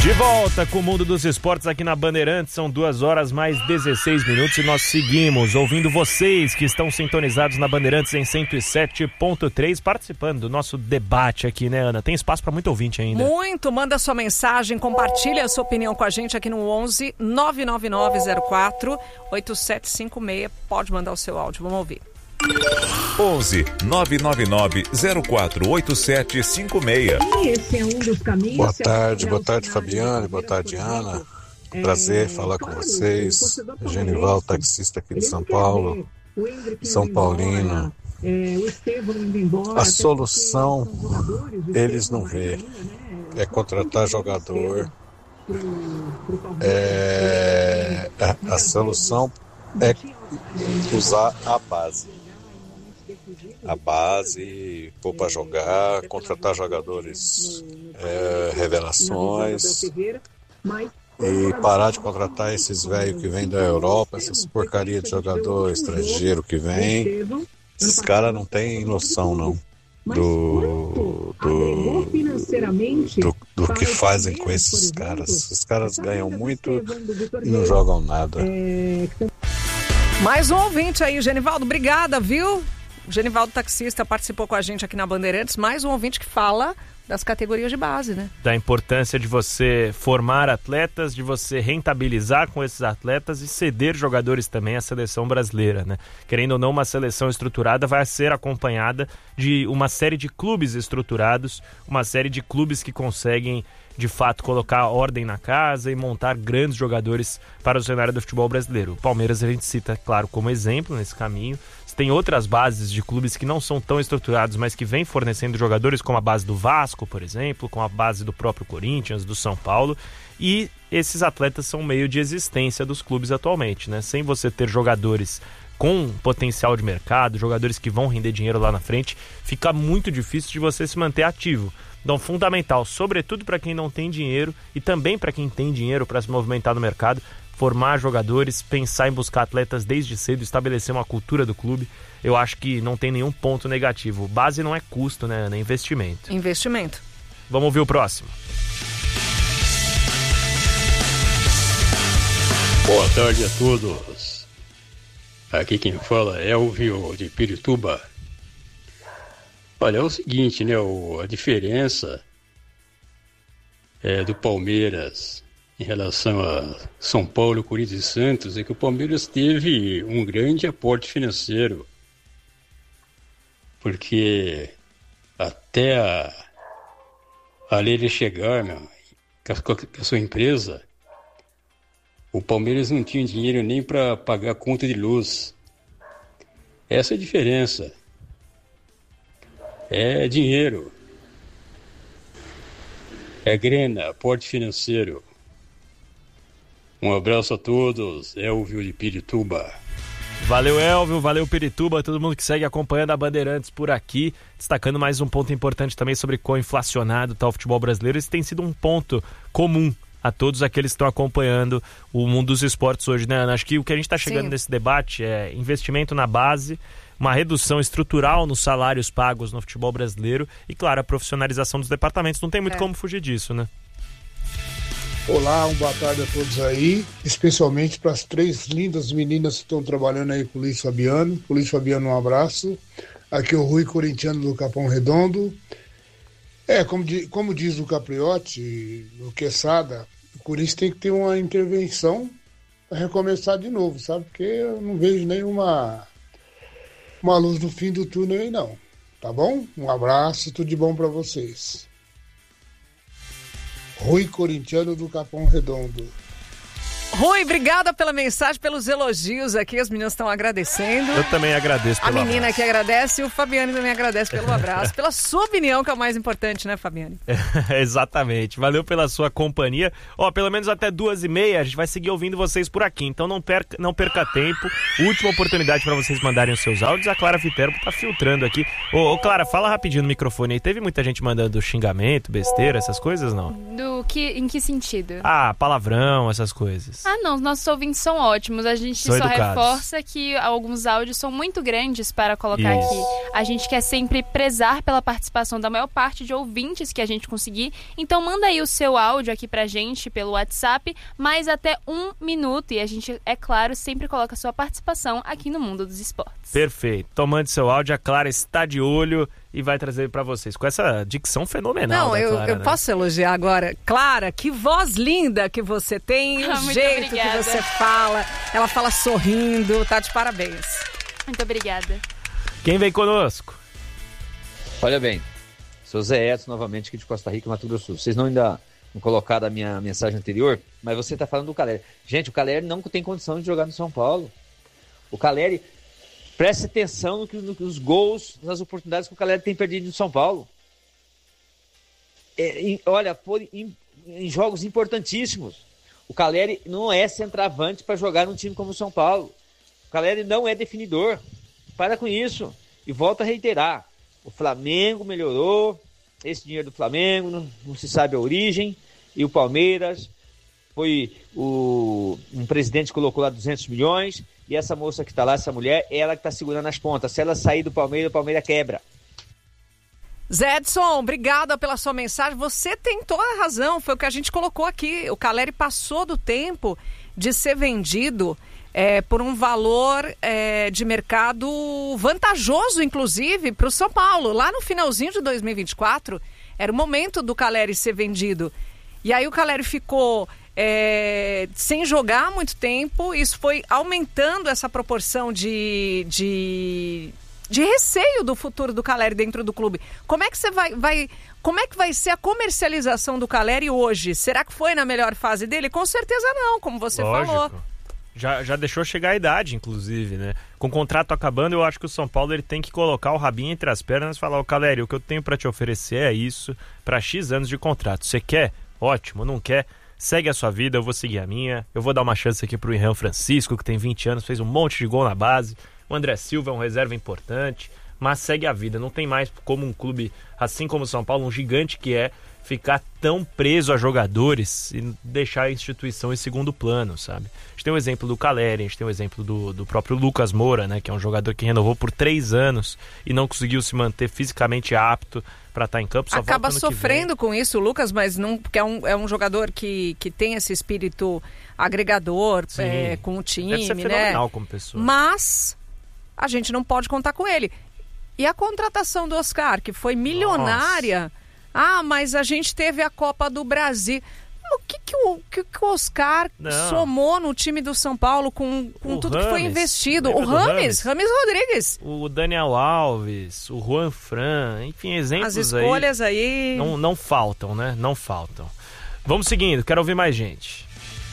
De volta com o Mundo dos Esportes aqui na Bandeirantes, são 2h mais 16 minutos e nós seguimos ouvindo vocês que estão sintonizados na Bandeirantes em 107.3, participando do nosso debate aqui, né, Ana? Tem espaço para muito ouvinte ainda. Muito, manda sua mensagem, compartilha a sua opinião com a gente aqui no 11 99904 8756, pode mandar o seu áudio, vamos ouvir. 11 999 04 8756. Esse é um dos caminhos. Boa tarde, Fabiane, boa tarde, Ana. Prazer falar com vocês. Genival, taxista aqui de São Paulo, São Paulino. A solução eles não vê, é contratar jogador. A solução é usar a base, pôr para jogar, contratar jogadores revelações e parar de contratar esses velhos que vêm da Europa, essas porcaria de jogador estrangeiro que vem. Esses caras não têm noção não do que fazem com esses caras. Os caras ganham muito e não jogam nada. Mais um ouvinte aí, Genivaldo, obrigada, viu? O Genivaldo taxista participou com a gente aqui na Bandeirantes, mais um ouvinte que fala das categorias de base, né? Da importância de você formar atletas, de você rentabilizar com esses atletas e ceder jogadores também à seleção brasileira, né? Querendo ou não, uma seleção estruturada vai ser acompanhada de uma série de clubes estruturados, uma série de clubes que conseguem, de fato, colocar ordem na casa e montar grandes jogadores para o cenário do futebol brasileiro. O Palmeiras a gente cita, claro, como exemplo nesse caminho. Tem outras bases de clubes que não são tão estruturados, mas que vêm fornecendo jogadores, como a base do Vasco, por exemplo, com a base do próprio Corinthians, do São Paulo, e esses atletas são meio de existência dos clubes atualmente, né? Sem você ter jogadores com potencial de mercado, jogadores que vão render dinheiro lá na frente, fica muito difícil de você se manter ativo. Então, fundamental, sobretudo para quem não tem dinheiro e também para quem tem dinheiro para se movimentar no mercado, formar jogadores, pensar em buscar atletas desde cedo, estabelecer uma cultura do clube. Eu acho que não tem nenhum ponto negativo. Base não é custo, né? É investimento. Investimento. Vamos ouvir o próximo. Boa tarde a todos. Aqui quem fala é Elvio de Pirituba. Olha, é o seguinte, né? A diferença do Palmeiras em relação a São Paulo, Corinthians e Santos é que o Palmeiras teve um grande aporte financeiro, porque até a Leila chegar, com a sua empresa, o Palmeiras não tinha dinheiro nem para pagar a conta de luz. Essa é a diferença. É dinheiro, é grana, aporte financeiro. Um abraço a todos, Elvio de Pirituba. Valeu, Elvio, valeu, Pirituba, todo mundo que segue acompanhando a Bandeirantes por aqui, destacando mais um ponto importante também sobre quão inflacionado está o futebol brasileiro. Esse tem sido um ponto comum a todos aqueles que estão acompanhando o mundo dos esportes hoje, né, Ana? Acho que o que a gente está chegando nesse debate é investimento na base, uma redução estrutural nos salários pagos no futebol brasileiro e, claro, a profissionalização dos departamentos. Não tem muito como fugir disso, né? Olá, boa tarde a todos aí, especialmente para as 3 lindas meninas que estão trabalhando aí com o Luiz Fabiano. O Luiz Fabiano, um abraço. Aqui é o Rui Corintiano do Capão Redondo. Como diz o Capriotti, o Quesada, o Corinthians tem que ter uma intervenção para recomeçar de novo, sabe? Porque eu não vejo nenhuma luz no fim do túnel aí não, tá bom? Um abraço, tudo de bom para vocês. Rui Corintiano do Capão Redondo. Rui, obrigada pela mensagem, pelos elogios aqui, as meninas estão agradecendo. Eu também agradeço pelo abraço. A menina abraço. Que agradece e o Fabiane também agradece pelo abraço, pela sua opinião, que é o mais importante, né, Fabiane? Exatamente, valeu pela sua companhia. Pelo menos até 2h30 a gente vai seguir ouvindo vocês por aqui, então não perca tempo. Última oportunidade para vocês mandarem os seus áudios. A Clara Viterbo tá filtrando aqui. Ô Clara, fala rapidinho no microfone aí. Teve muita gente mandando xingamento, besteira, essas coisas, não? Em que sentido? Palavrão, essas coisas. Não, os nossos ouvintes são ótimos. A gente só reforça que alguns áudios são muito grandes para colocar aqui. A gente quer sempre prezar pela participação da maior parte de ouvintes que a gente conseguir. Então manda aí o seu áudio aqui pra gente pelo WhatsApp, mais até 1 minuto. E a gente, é claro, sempre coloca a sua participação aqui no Mundo dos Esportes. Perfeito. Tomando seu áudio, a Clara está de olho e vai trazer para vocês com essa dicção fenomenal. Não, Clara, eu posso elogiar agora. Clara, que voz linda que você tem, o jeito obrigada. que você fala. Ela fala sorrindo, tá de parabéns. Muito obrigada. Quem vem conosco? Olha bem, sou Zé Edson novamente aqui de Costa Rica, Mato Grosso do Sul. Vocês ainda não colocaram a minha mensagem anterior, mas você está falando do Caleri. Gente, o Caleri não tem condição de jogar no São Paulo. O Caleri, preste atenção nos gols, nas oportunidades que o Caleri tem perdido no São Paulo. Olha, em jogos importantíssimos. O Caleri não é centroavante para jogar num time como o São Paulo. O Caleri não é definidor. Para com isso. E volto a reiterar. O Flamengo melhorou. Esse dinheiro do Flamengo, não se sabe a origem. E o Palmeiras um presidente colocou lá 200 milhões. E essa moça que está lá, essa mulher, ela que está segurando as pontas. Se ela sair do Palmeiras, o Palmeiras quebra. Zé Edson, obrigada pela sua mensagem. Você tem toda a razão, foi o que a gente colocou aqui. O Caleri passou do tempo de ser vendido por um valor de mercado vantajoso, inclusive, para o São Paulo. Lá no finalzinho de 2024, era o momento do Caleri ser vendido. E aí o Caleri ficou sem jogar há muito tempo. Isso foi aumentando essa proporção de receio do futuro do Caleri dentro do clube. Como é que você como é que vai ser a comercialização do Caleri hoje? Será que foi na melhor fase dele? Com certeza não, como você falou. Já deixou chegar a idade, inclusive, né? Com o contrato acabando, eu acho que o São Paulo ele tem que colocar o rabinho entre as pernas e falar: ô Caleri, o que eu tenho para te oferecer é isso, para X anos de contrato. Você quer? Ótimo. Não quer? Segue a sua vida, eu vou seguir a minha. Eu vou dar uma chance aqui pro Irã Francisco, que tem 20 anos, fez um monte de gol na base. O André Silva é um reserva importante, mas segue a vida. Não tem mais como um clube, assim como o São Paulo, um gigante que ficar tão preso a jogadores e deixar a instituição em segundo plano, sabe? A gente tem o exemplo do Caleri, a gente tem o exemplo do próprio Lucas Moura, né? Que é um jogador que renovou por 3 anos e não conseguiu se manter fisicamente apto para estar em campo. Só acaba sofrendo com isso, Lucas, mas não, porque é um jogador que tem esse espírito agregador com o time, deve ser fenomenal, né? Como pessoa. Mas a gente não pode contar com ele. E a contratação do Oscar, que foi milionária. Nossa. Mas a gente teve a Copa do Brasil. O que o Oscar somou no time do São Paulo com tudo que foi investido? O Rames Rodrigues. O Daniel Alves, o Juan Fran, enfim, exemplos aí. As escolhas aí... Não faltam, né? Não faltam. Vamos seguindo, quero ouvir mais gente.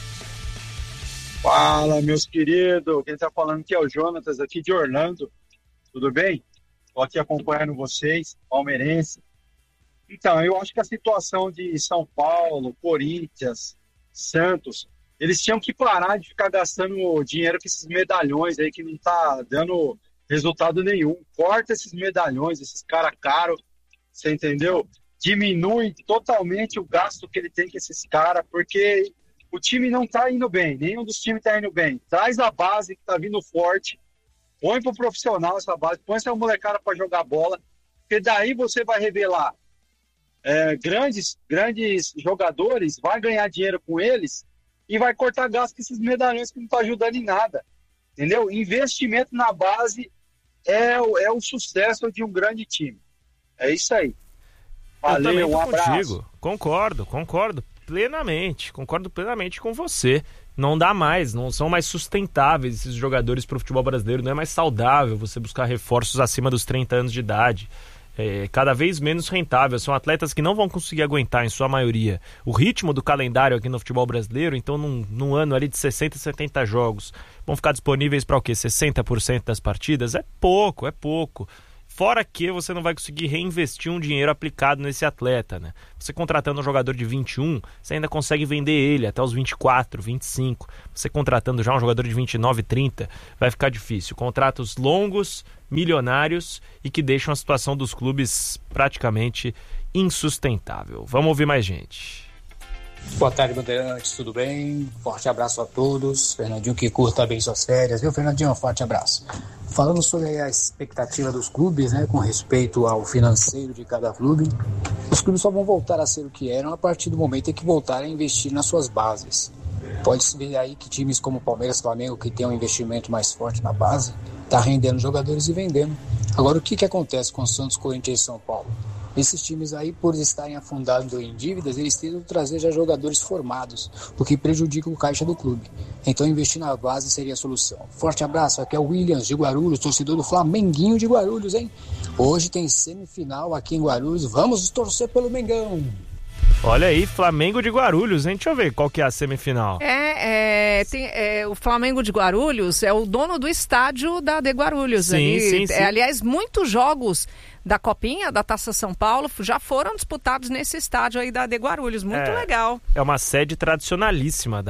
Fala, meus queridos. Quem tá falando aqui é o Jonatas, aqui de Orlando. Tudo bem? Tô aqui acompanhando vocês, palmeirense. Então, eu acho que a situação de São Paulo, Corinthians, Santos, eles tinham que parar de ficar gastando dinheiro com esses medalhões aí que não tá dando resultado nenhum. Corta esses medalhões, esses caras caros, você entendeu? Diminui totalmente o gasto que ele tem com esses caras, porque o time não tá indo bem, nenhum dos times tá indo bem. Traz a base que tá vindo forte, põe pro profissional essa base, põe essa molecada para jogar bola, porque daí você vai revelar grandes jogadores, vai ganhar dinheiro com eles e vai cortar gasto com esses medalhões que não estão ajudando em nada, entendeu? Investimento na base é o sucesso de um grande time. É isso aí. Valeu, um abraço. Concordo plenamente com você. Não dá mais, não são mais sustentáveis esses jogadores para o futebol brasileiro, não é mais saudável você buscar reforços acima dos 30 anos de idade. Cada vez menos rentável, são atletas que não vão conseguir aguentar, em sua maioria, o ritmo do calendário aqui no futebol brasileiro. Então num ano ali de 60, 70 jogos, vão ficar disponíveis para o quê? 60% das partidas? É pouco. Fora que você não vai conseguir reinvestir um dinheiro aplicado nesse atleta, né? Você contratando um jogador de 21, você ainda consegue vender ele até os 24, 25. Você contratando já um jogador de 29, 30, vai ficar difícil. Contratos longos, milionários e que deixam a situação dos clubes praticamente insustentável. Vamos ouvir mais gente. Boa tarde, Bandeirantes, tudo bem? Forte abraço a todos. Fernandinho, que curta bem suas férias, viu, Fernandinho? Forte abraço. Falando sobre a expectativa dos clubes, né, com respeito ao financeiro de cada clube, os clubes só vão voltar a ser o que eram a partir do momento em que voltarem a investir nas suas bases. Pode-se ver aí que times como Palmeiras e Flamengo, que tem um investimento mais forte na base, tá rendendo jogadores e vendendo. Agora, o que acontece com o Santos, Corinthians e São Paulo? Esses times aí, por estarem afundados em dívidas, eles tentam trazer já jogadores formados, o que prejudica o caixa do clube. Então, investir na base seria a solução. Forte abraço, aqui é o Williams de Guarulhos, torcedor do Flamenguinho de Guarulhos, hein? Hoje tem semifinal aqui em Guarulhos, vamos torcer pelo Mengão. Olha aí, Flamengo de Guarulhos, hein? Deixa eu ver qual que é a semifinal. O Flamengo de Guarulhos é o dono do estádio da de Guarulhos. Sim. Aliás, muitos jogos da Copinha, da Taça São Paulo, já foram disputados nesse estádio aí da de Guarulhos. Muito legal. É uma sede tradicionalíssima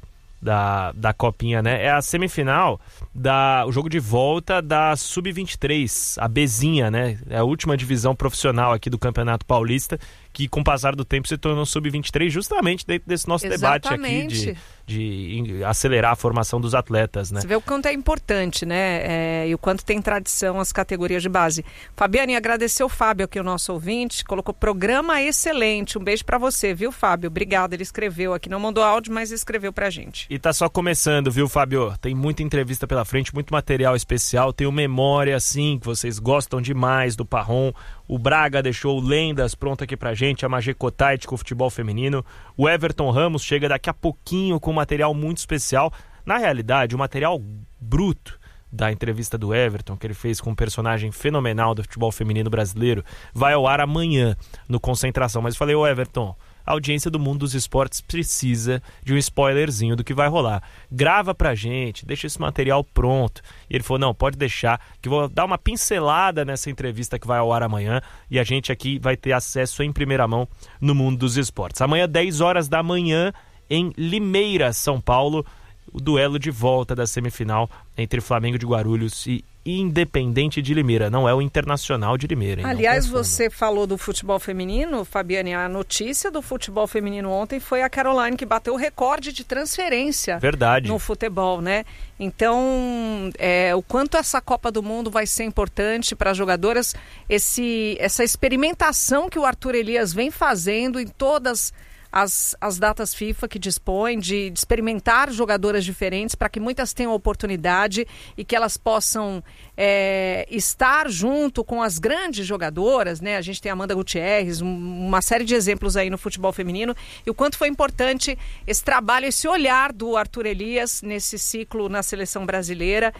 da Copinha, né? É a semifinal, o jogo de volta da Sub-23, a Bezinha, né? É a última divisão profissional aqui do Campeonato Paulista, que com o passar do tempo se tornou Sub-23, justamente dentro desse nosso debate aqui de acelerar a formação dos atletas, né? Você vê o quanto é importante, né? E o quanto tem tradição as categorias de base. Fabiane, agradecer o Fábio aqui, o nosso ouvinte, colocou programa excelente. Um beijo pra você, viu, Fábio? Obrigado, ele escreveu aqui, não mandou áudio, mas escreveu pra gente. E tá só começando, viu, Fábio? Tem muita entrevista pela frente, muito material especial, tem o Memória, sim, que vocês gostam demais do Parrom. O Braga deixou lendas pronto aqui pra gente, a Magé Cotait com o futebol feminino. O Everton Ramos chega daqui a pouquinho com material muito especial. Na realidade, o material bruto da entrevista do Everton, que ele fez com um personagem fenomenal do futebol feminino brasileiro, vai ao ar amanhã no Concentração. Mas eu falei, Everton, a audiência do mundo dos esportes precisa de um spoilerzinho do que vai rolar. Grava pra gente, deixa esse material pronto. E ele falou, não, pode deixar, que vou dar uma pincelada nessa entrevista que vai ao ar amanhã e a gente aqui vai ter acesso em primeira mão no mundo dos esportes. Amanhã, 10 horas da manhã, em Limeira, São Paulo, o duelo de volta da semifinal entre Flamengo de Guarulhos e Independente de Limeira, não é o Internacional de Limeira. Hein? Aliás, você falou do futebol feminino, Fabiane, a notícia do futebol feminino ontem foi a Caroline, que bateu o recorde de transferência. Verdade. No futebol, né? Então, o quanto essa Copa do Mundo vai ser importante para as jogadoras, essa experimentação que o Arthur Elias vem fazendo em todas as datas FIFA que dispõem de experimentar jogadoras diferentes para que muitas tenham oportunidade e que elas possam estar junto com as grandes jogadoras, né? A gente tem a Amanda Gutierrez, uma série de exemplos aí no futebol feminino, e o quanto foi importante esse trabalho, esse olhar do Arthur Elias nesse ciclo na seleção brasileira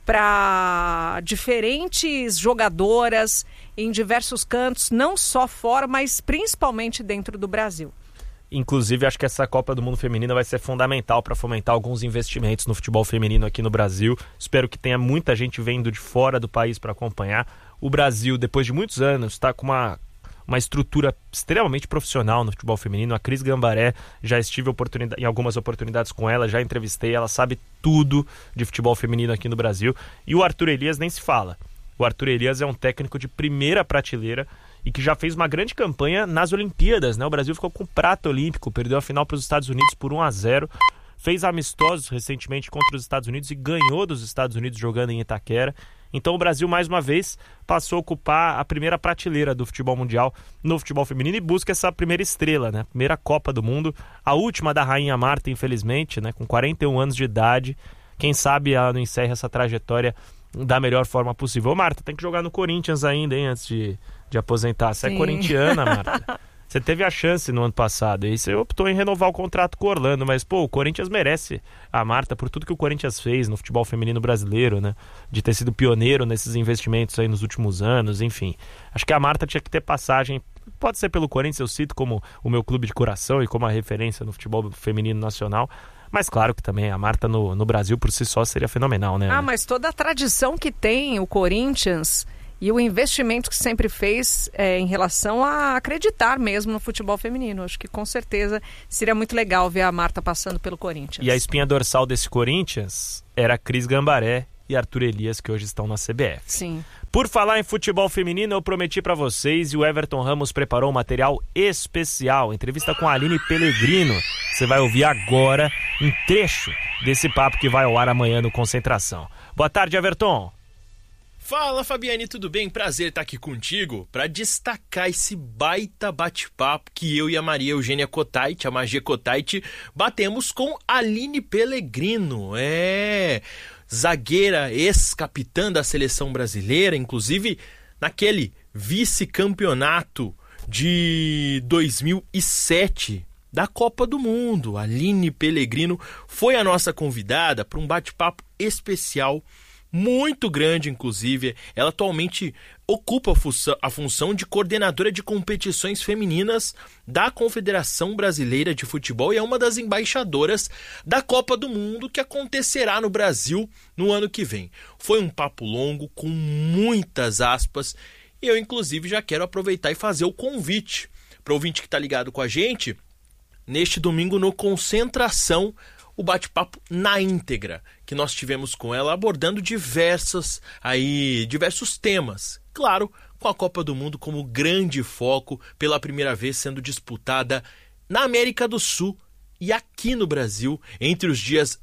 para diferentes jogadoras em diversos cantos, não só fora, mas principalmente dentro do Brasil. Inclusive, acho que essa Copa do Mundo Feminina vai ser fundamental para fomentar alguns investimentos no futebol feminino aqui no Brasil. Espero que tenha muita gente vindo de fora do país para acompanhar. O Brasil, depois de muitos anos, está com uma estrutura extremamente profissional no futebol feminino. A Cris Gambaré, já estive em algumas oportunidades com ela, já entrevistei, ela sabe tudo de futebol feminino aqui no Brasil. E o Arthur Elias nem se fala. O Arthur Elias é um técnico de primeira prateleira e que já fez uma grande campanha nas Olimpíadas, né? O Brasil ficou com prata olímpico, perdeu a final para os Estados Unidos por 1-0, fez amistosos recentemente contra os Estados Unidos e ganhou dos Estados Unidos jogando em Itaquera. Então o Brasil, mais uma vez, passou a ocupar a primeira prateleira do futebol mundial no futebol feminino e busca essa primeira estrela, né? Primeira Copa do Mundo, a última da Rainha Marta, infelizmente, né? Com 41 anos de idade. Quem sabe ela não encerra essa trajetória da melhor forma possível. Ô, Marta, tem que jogar no Corinthians ainda, hein, antes de aposentar. Você é corintiana, Marta. Você teve a chance no ano passado e você optou em renovar o contrato com o Orlando, mas, o Corinthians merece a Marta por tudo que o Corinthians fez no futebol feminino brasileiro, né? De ter sido pioneiro nesses investimentos aí nos últimos anos, enfim. Acho que a Marta tinha que ter passagem, pode ser pelo Corinthians, eu cito como o meu clube de coração e como a referência no futebol feminino nacional, mas claro que também a Marta no Brasil por si só seria fenomenal, né? Mas toda a tradição que tem o Corinthians e o investimento que sempre fez em relação a acreditar mesmo no futebol feminino. Acho que com certeza seria muito legal ver a Marta passando pelo Corinthians. E a espinha dorsal desse Corinthians era Cris Gambaré e Arthur Elias, que hoje estão na CBF. Sim. Por falar em futebol feminino, eu prometi para vocês e o Everton Ramos preparou um material especial, entrevista com a Aline Pellegrino. Você vai ouvir agora um trecho desse papo que vai ao ar amanhã no Concentração. Boa tarde, Everton. Fala, Fabiane, tudo bem? Prazer estar aqui contigo para destacar esse baita bate-papo que eu e a Maria Eugênia Cotait, a Magia Cotait, batemos com Aline Pellegrino. Zagueira, ex-capitã da seleção brasileira, inclusive naquele vice-campeonato de 2007 da Copa do Mundo. Aline Pellegrino foi a nossa convidada para um bate-papo especial, muito grande, inclusive. Ela atualmente ocupa a função de coordenadora de competições femininas da Confederação Brasileira de Futebol e é uma das embaixadoras da Copa do Mundo que acontecerá no Brasil no ano que vem. Foi um papo longo, com muitas aspas, e eu, inclusive, já quero aproveitar e fazer o convite para o ouvinte que está ligado com a gente neste domingo no Concentração, o bate-papo na íntegra que nós tivemos com ela, abordando diversos temas. Claro, com a Copa do Mundo como grande foco, pela primeira vez sendo disputada na América do Sul e aqui no Brasil, entre os dias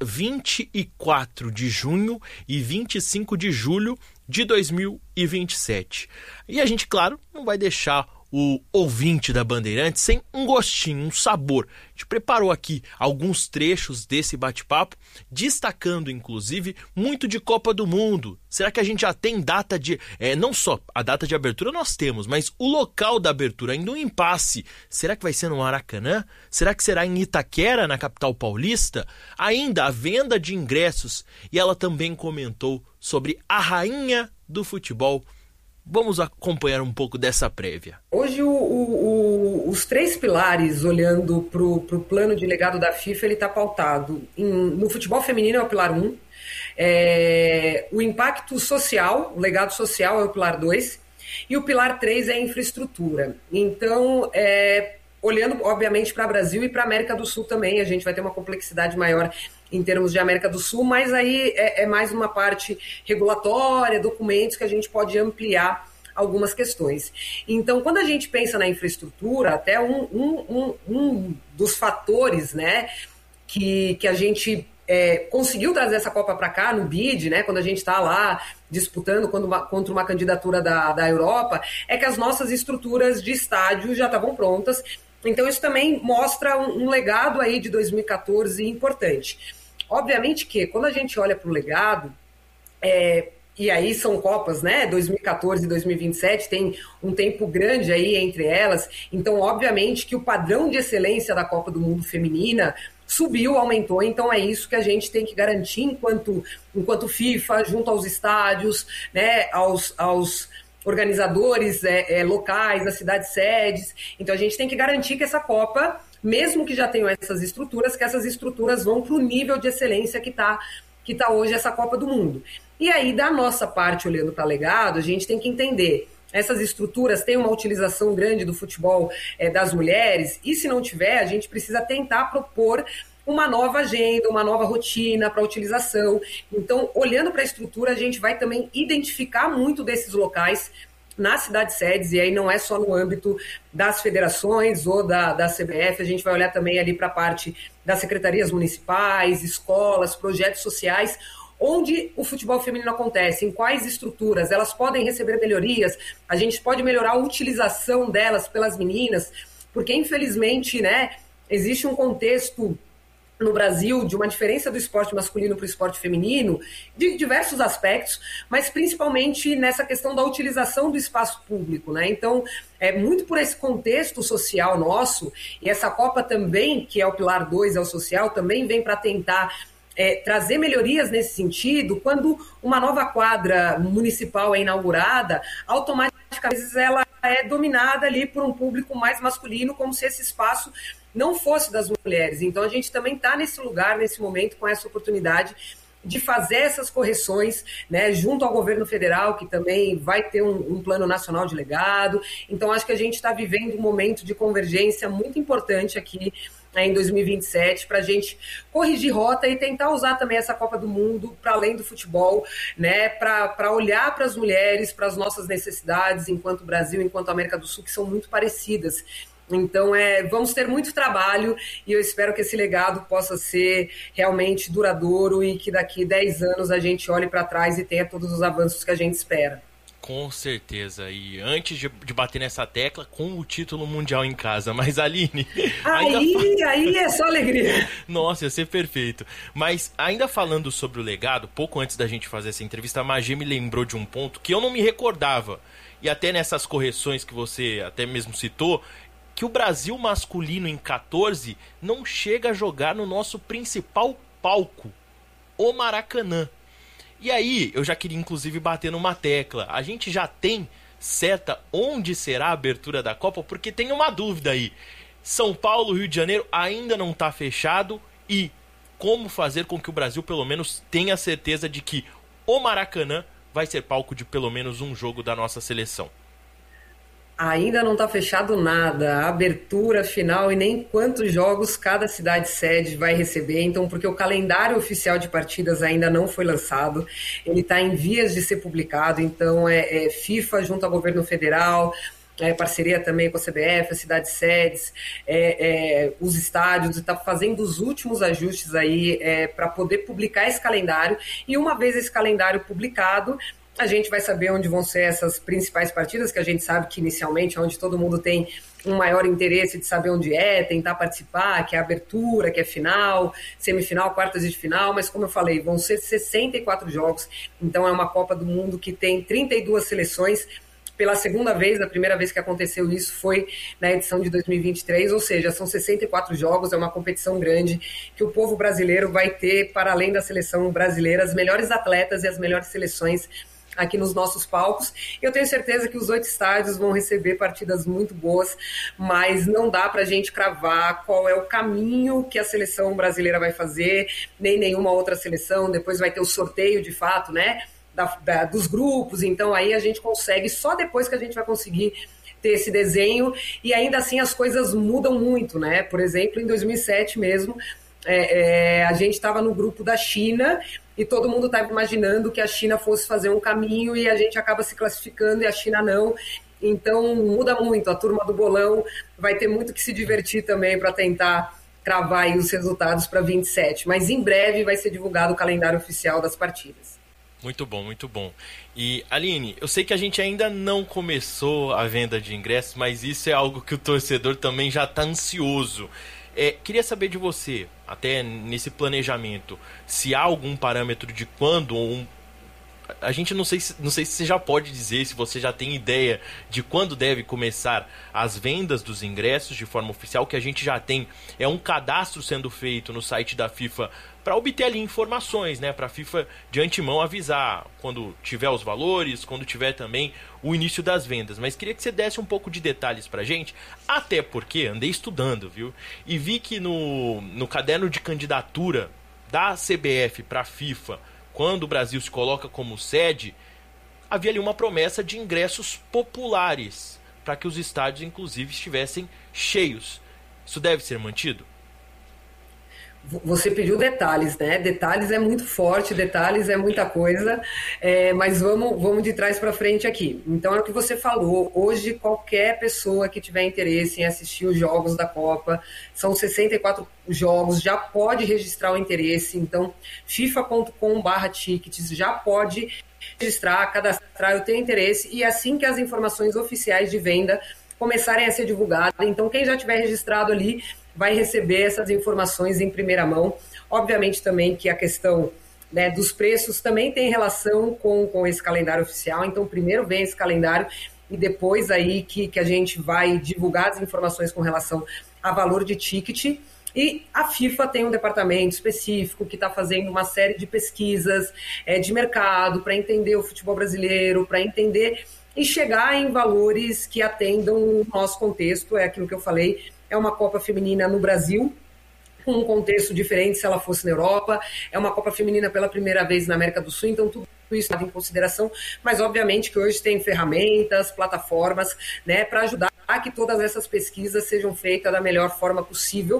24 de junho e 25 de julho de 2027. E a gente, claro, não vai deixar o ouvinte da Bandeirantes sem um gostinho, um sabor. A gente preparou aqui alguns trechos desse bate-papo, destacando, inclusive, muito de Copa do Mundo. Será que a gente já tem data de... não só a data de abertura nós temos, mas o local da abertura, ainda um impasse. Será que vai ser no Maracanã? Será que será em Itaquera, na capital paulista? Ainda a venda de ingressos. E ela também comentou sobre a rainha do futebol. Vamos acompanhar um pouco dessa prévia. Hoje os três pilares, olhando para o plano de legado da FIFA, ele está pautado. No futebol feminino é o pilar 1, o impacto social, o legado social é o pilar 2, e o pilar 3 é a infraestrutura. Então, olhando obviamente para o Brasil e para a América do Sul também, a gente vai ter uma complexidade maior em termos de América do Sul, mas aí é mais uma parte regulatória, documentos que a gente pode ampliar algumas questões. Então, quando a gente pensa na infraestrutura, até um dos fatores, né, que a gente conseguiu trazer essa Copa para cá no BID, né, quando a gente está lá disputando contra uma candidatura da Europa, é que as nossas estruturas de estádio já estavam prontas. Então, isso também mostra um legado aí de 2014 importante. Obviamente que, quando a gente olha para o legado, e aí são Copas, né, 2014 e 2027, tem um tempo grande aí entre elas, então, obviamente que o padrão de excelência da Copa do Mundo feminina subiu, aumentou, então é isso que a gente tem que garantir enquanto FIFA, junto aos estádios, né, aos organizadores locais, das cidades sedes. Então a gente tem que garantir que essa Copa, mesmo que já tenham essas estruturas, que essas estruturas vão para o nível de excelência que tá hoje essa Copa do Mundo. E aí, da nossa parte, olhando para legado, a gente tem que entender, essas estruturas têm uma utilização grande do futebol das mulheres, e se não tiver, a gente precisa tentar propor uma nova agenda, uma nova rotina para a utilização. Então, olhando para a estrutura, a gente vai também identificar muito desses locais nas cidades sedes, e aí não é só no âmbito das federações ou da CBF, a gente vai olhar também ali para a parte das secretarias municipais, escolas, projetos sociais, onde o futebol feminino acontece, em quais estruturas, elas podem receber melhorias, a gente pode melhorar a utilização delas pelas meninas, porque infelizmente, né, existe um contexto no Brasil de uma diferença do esporte masculino para o esporte feminino, de diversos aspectos, mas principalmente nessa questão da utilização do espaço público, né? Então, muito por esse contexto social nosso, e essa Copa também, que é o pilar 2, é o social, também vem para tentar trazer melhorias nesse sentido. Quando uma nova quadra municipal é inaugurada, automaticamente ela é dominada ali por um público mais masculino, como se esse espaço não fosse das mulheres. Então a gente também está nesse lugar, nesse momento, com essa oportunidade de fazer essas correções, né, junto ao governo federal, que também vai ter um plano nacional de legado. Então acho que a gente está vivendo um momento de convergência muito importante aqui em 2027, para a gente corrigir rota e tentar usar também essa Copa do Mundo para além do futebol, né, para olhar para as mulheres, para as nossas necessidades enquanto Brasil, enquanto América do Sul, que são muito parecidas. Então, vamos ter muito trabalho e eu espero que esse legado possa ser realmente duradouro e que daqui 10 anos a gente olhe para trás e tenha todos os avanços que a gente espera. Com certeza. E antes de bater nessa tecla, com o título mundial em casa. Mas, Aline... Aí é só alegria. Nossa, ia ser perfeito. Mas, ainda falando sobre o legado, pouco antes da gente fazer essa entrevista, a Magê me lembrou de um ponto que eu não me recordava. E até nessas correções que você até mesmo citou, que o Brasil masculino em 14 não chega a jogar no nosso principal palco, o Maracanã. E aí, eu já queria inclusive bater numa tecla. A gente já tem certa onde será a abertura da Copa, porque tem uma dúvida aí. São Paulo, Rio de Janeiro ainda não está fechado, e como fazer com que o Brasil pelo menos tenha certeza de que o Maracanã vai ser palco de pelo menos um jogo da nossa seleção? Ainda não está fechado nada, a abertura final e nem quantos jogos cada cidade sede vai receber, então, porque o calendário oficial de partidas ainda não foi lançado, ele está em vias de ser publicado, então FIFA junto ao governo federal, parceria também com a CBF, as cidades sedes, os estádios, está fazendo os últimos ajustes aí para poder publicar esse calendário, e uma vez esse calendário publicado, a gente vai saber onde vão ser essas principais partidas, que a gente sabe que inicialmente é onde todo mundo tem um maior interesse de saber onde tentar participar, que é a abertura, que é final, semifinal, quartas de final, mas como eu falei, vão ser 64 jogos, então é uma Copa do Mundo que tem 32 seleções, pela segunda vez, a primeira vez que aconteceu isso foi na edição de 2023, ou seja, são 64 jogos, é uma competição grande que o povo brasileiro vai ter, para além da seleção brasileira, as melhores atletas e as melhores seleções aqui nos nossos palcos. Eu tenho certeza que os 8 estádios vão receber partidas muito boas, mas não dá para a gente cravar qual é o caminho que a seleção brasileira vai fazer, nem nenhuma outra seleção. Depois vai ter o sorteio de fato, né, dos grupos, então aí a gente consegue, só depois que a gente vai conseguir ter esse desenho, e ainda assim as coisas mudam muito, né? Por exemplo, em 2007 mesmo, a gente estava no grupo da China e todo mundo estava imaginando que a China fosse fazer um caminho e a gente acaba se classificando e a China não. Então muda muito, a turma do bolão vai ter muito que se divertir também para tentar cravar aí os resultados para 27, mas em breve vai ser divulgado o calendário oficial das partidas. Muito bom, muito bom. E, Aline, eu sei que a gente ainda não começou a venda de ingressos, mas isso é algo que o torcedor também já está ansioso. Queria saber de você, até nesse planejamento, se há algum parâmetro de quando, a gente não sei se você já pode dizer, se você já tem ideia de quando deve começar as vendas dos ingressos de forma oficial, que a gente já tem um cadastro sendo feito no site da FIFA para obter ali informações, né, para a FIFA de antemão avisar quando tiver os valores, quando tiver também o início das vendas. Mas queria que você desse um pouco de detalhes pra gente, até porque andei estudando, viu? E vi que no caderno de candidatura da CBF para a FIFA, quando o Brasil se coloca como sede, havia ali uma promessa de ingressos populares, para que os estádios inclusive estivessem cheios. Isso deve ser mantido? Você pediu detalhes, né? Detalhes é muito forte, detalhes é muita coisa, mas vamos de trás para frente aqui. Então é o que você falou, hoje qualquer pessoa que tiver interesse em assistir os jogos da Copa, são 64 jogos, já pode registrar o interesse, então fifa.com/tickets já pode registrar, cadastrar, eu tenho interesse, e assim que as informações oficiais de venda começarem a ser divulgadas, então quem já tiver registrado ali vai receber essas informações em primeira mão. Obviamente também que a questão, né, dos preços também tem relação com esse calendário oficial, então primeiro vem esse calendário e depois aí que a gente vai divulgar as informações com relação a valor de ticket. E a FIFA tem um departamento específico que está fazendo uma série de pesquisas de mercado para entender o futebol brasileiro, para entender e chegar em valores que atendam o nosso contexto, é aquilo que eu falei, é uma Copa Feminina no Brasil, com um contexto diferente se ela fosse na Europa, é uma Copa Feminina pela primeira vez na América do Sul, então tudo isso está em consideração, mas obviamente que hoje tem ferramentas, plataformas, né, para ajudar a que todas essas pesquisas sejam feitas da melhor forma possível,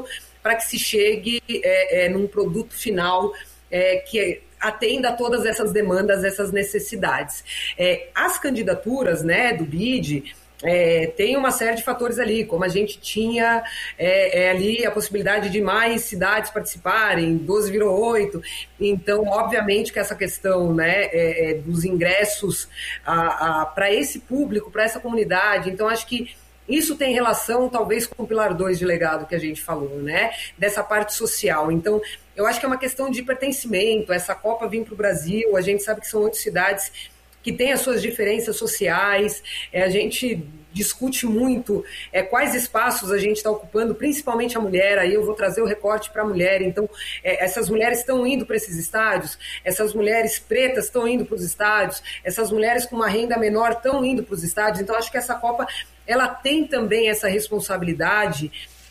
para que se chegue num produto final que atenda a todas essas demandas, essas necessidades. As candidaturas, né, do BID, tem uma série de fatores ali, como a gente tinha ali a possibilidade de mais cidades participarem, 12 virou 8, então obviamente que essa questão, né, dos ingressos para esse público, para essa comunidade, então acho que isso tem relação, talvez, com o Pilar 2 de legado que a gente falou, né? Dessa parte social. Então, eu acho que é uma questão de pertencimento. Essa Copa vir para o Brasil, a gente sabe que são 8 cidades que têm as suas diferenças sociais. A gente discute muito quais espaços a gente está ocupando, principalmente a mulher. Aí eu vou trazer o recorte para a mulher. Então, essas mulheres estão indo para esses estádios, essas mulheres pretas estão indo para os estádios, essas mulheres com uma renda menor estão indo para os estádios. Então, acho que essa Copa ela tem também essa responsabilidade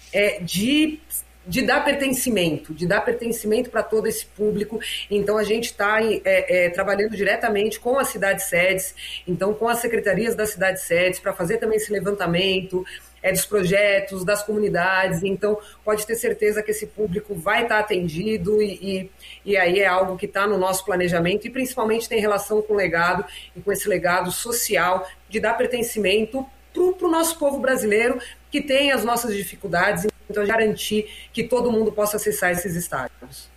de dar pertencimento para todo esse público. Então a gente está trabalhando diretamente com as cidades sedes, então com as secretarias das cidades sedes, para fazer também esse levantamento dos projetos, das comunidades. Então pode ter certeza que esse público vai estar atendido e aí é algo que está no nosso planejamento e principalmente tem relação com o legado e com esse legado social de dar pertencimento para o nosso povo brasileiro que tem as nossas dificuldades. Então, garantir que todo mundo possa acessar esses estádios.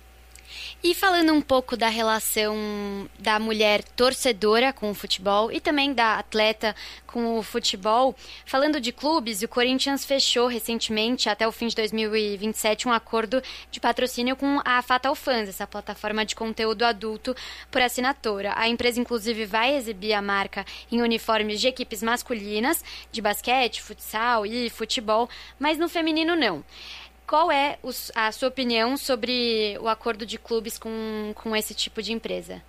E falando um pouco da relação da mulher torcedora com o futebol e também da atleta com o futebol, falando de clubes, o Corinthians fechou recentemente, até o fim de 2027, um acordo de patrocínio com a Fatal Fans, essa plataforma de conteúdo adulto por assinatura. A empresa, inclusive, vai exibir a marca em uniformes de equipes masculinas, de basquete, futsal e futebol, mas no feminino não. Qual é a sua opinião sobre o acordo de clubes com esse tipo de empresa?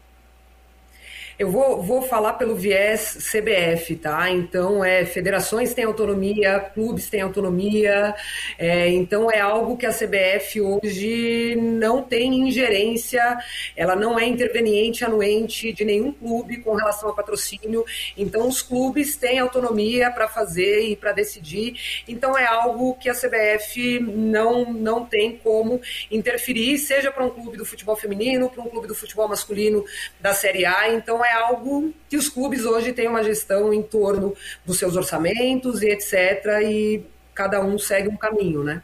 Eu vou falar pelo viés CBF, tá? Então, federações têm autonomia, clubes têm autonomia, então é algo que a CBF hoje não tem ingerência, ela não é interveniente, anuente de nenhum clube com relação a patrocínio, então os clubes têm autonomia para fazer e para decidir, então é algo que a CBF não tem como interferir, seja para um clube do futebol feminino, para um clube do futebol masculino da Série A, então é algo que os clubes hoje têm uma gestão em torno dos seus orçamentos e etc. E cada um segue um caminho, né?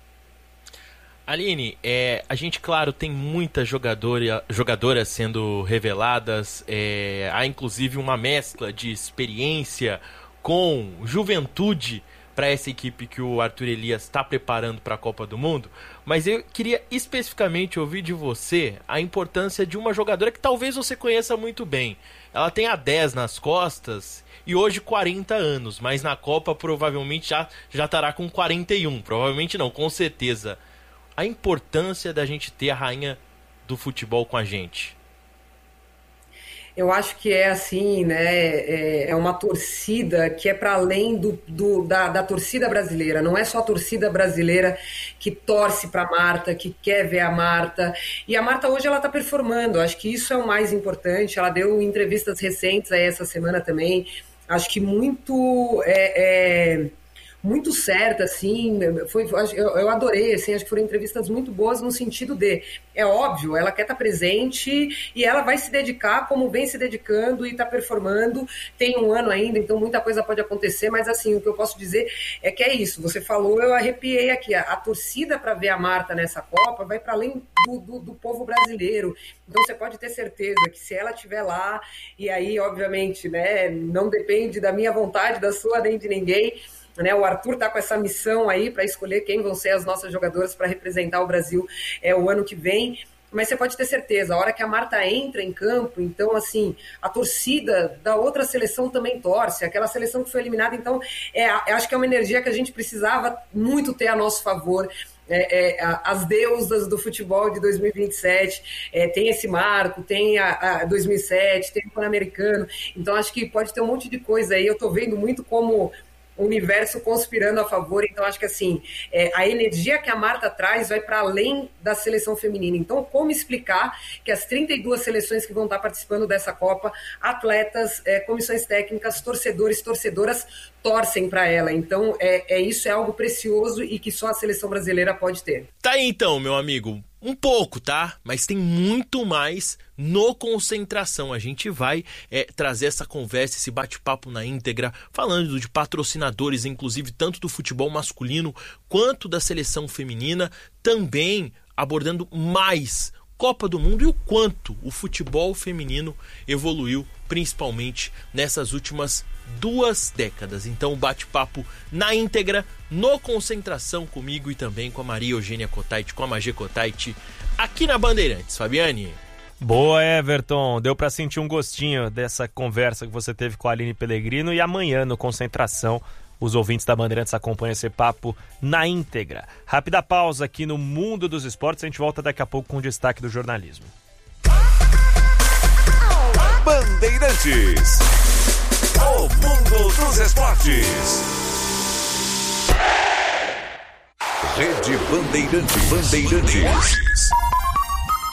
Aline, a gente, claro, tem muitas jogadoras sendo reveladas, há inclusive uma mescla de experiência com juventude para essa equipe que o Arthur Elias está preparando para a Copa do Mundo, mas eu queria especificamente ouvir de você a importância de uma jogadora que talvez você conheça muito bem. Ela tem a 10 nas costas e hoje 40 anos, mas na Copa provavelmente já estará com 41, provavelmente não, com certeza. A importância da gente ter a rainha do futebol com a gente. Eu acho que é assim, né? É uma torcida que é para além da torcida brasileira. Não é só a torcida brasileira que torce para a Marta, que quer ver a Marta. E a Marta hoje ela está performando. Acho que isso é o mais importante. Ela deu entrevistas recentes aí essa semana também. Acho que muito certa, assim, eu adorei, assim, acho que foram entrevistas muito boas no sentido de, é óbvio, ela quer estar presente e ela vai se dedicar como vem se dedicando e está performando, tem um ano ainda, então muita coisa pode acontecer, mas assim, o que eu posso dizer é que é isso, você falou, eu arrepiei aqui, a torcida para ver a Marta nessa Copa vai para além do povo brasileiro, então você pode ter certeza que se ela estiver lá, e aí, obviamente, né, não depende da minha vontade, da sua, nem de ninguém, né, o Arthur está com essa missão aí para escolher quem vão ser as nossas jogadoras para representar o Brasil o ano que vem, mas você pode ter certeza, a hora que a Marta entra em campo, então assim, a torcida da outra seleção também torce, aquela seleção que foi eliminada, então acho que é uma energia que a gente precisava muito ter a nosso favor. As deusas do futebol de 2027, tem esse marco, tem a 2007, tem o Pan-Americano, então acho que pode ter um monte de coisa aí, eu estou vendo muito como o universo conspirando a favor. Então, acho que assim, a energia que a Marta traz vai para além da seleção feminina. Então, como explicar que as 32 seleções que vão estar participando dessa Copa, atletas, comissões técnicas, torcedores, torcedoras, torcem para ela. Então, isso é algo precioso e que só a seleção brasileira pode ter. Tá aí então, meu amigo. Um pouco, tá? Mas tem muito mais no Concentração. A gente vai trazer essa conversa, esse bate-papo na íntegra, falando de patrocinadores, inclusive tanto do futebol masculino quanto da seleção feminina, também abordando mais Copa do Mundo e o quanto o futebol feminino evoluiu, principalmente nessas últimas 2 décadas. Então, bate-papo na íntegra, no Concentração, comigo e também com a Maria Eugênia Cottait, com a Magê Cottait, aqui na Bandeirantes. Fabiane. Boa, Everton. Deu para sentir um gostinho dessa conversa que você teve com a Aline Pellegrino, e amanhã no Concentração os ouvintes da Bandeirantes acompanham esse papo na íntegra. Rápida pausa aqui no Mundo dos Esportes, a gente volta daqui a pouco com o destaque do jornalismo. Bandeirantes, o Mundo dos Esportes. Rede Bandeirantes.